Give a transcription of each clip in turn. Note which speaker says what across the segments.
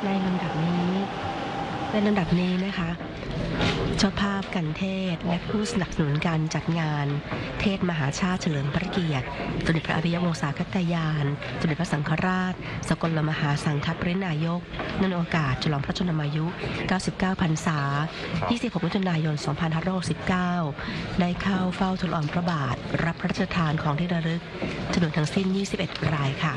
Speaker 1: ในลำดับนี้นะคะเจ้าภาพกันเทศและผู้สนับสนุนการจัดงานเทศมหาชาติเฉลิมพระเกียรติสมเด็จพระอริยวงศาคตญาณสมเด็จพระสังฆราชสกลมหาสังฆปรินายกเนื่องในโอกาสฉลองพระชนมายุ 99 พรรษา 26 มิถุนายน 2569 ได้เข้าเฝ้าทูลละอองพระบาทรับพระราชทานของที่ระลึกจำนวนทั้งสิ้น 21 รายค่ะ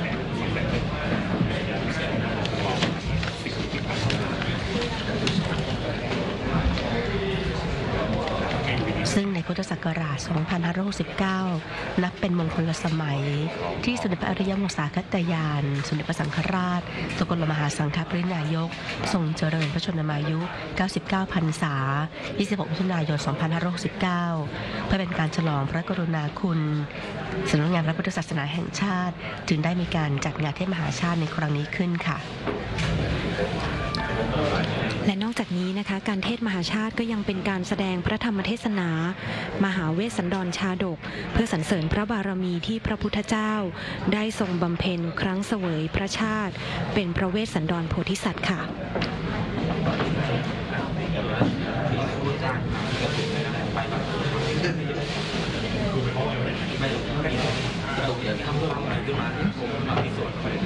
Speaker 1: ซึ่งในพุทธศักราช 2569 นับเป็นมงคลสมัยที่สมเด็จพระอริยวงศาคตญาณสมเด็จพระสังฆราชสกลมหาสังฆปรินายกทรงเจริญพระชนมายุ 99 พรรษา 26 มิถุนายน 2569 เพื่อเป็นการฉลองพระกรุณาคุณสำนักงานพระพุทธศาสนาแห่งชาติจึงได้มีการจัดงานเทศมหาชาติในครั้งนี้ขึ้นค่ะ
Speaker 2: และนอกจากนี้นะคะการเทศมหาชาติก็ยังเป็นการแสดงพระธรรมเทศนามหาเวสสันดรชาดกเพื่อสรรเสริญพระบารมีที่พระพุทธเจ้าได้ทรงบำเพ็ญครั้งเสวยพระชาติเป็นพระเวสสันดรโพธิสัตว์ค่ะ
Speaker 3: ตกเดี๋ยวทำอะไรขึ้นมาที่ผมมาที่สวน